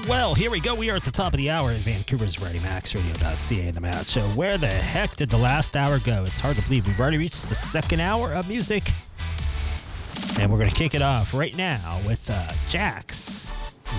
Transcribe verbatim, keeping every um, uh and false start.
Well, here we go. We are at the top of the hour at Vancouver's Radio Max Radio dot C A, the Matt Show. Where the heck did the last hour go? It's hard to believe we've already reached the second hour of music. And we're going to kick it off right now with uh, Jax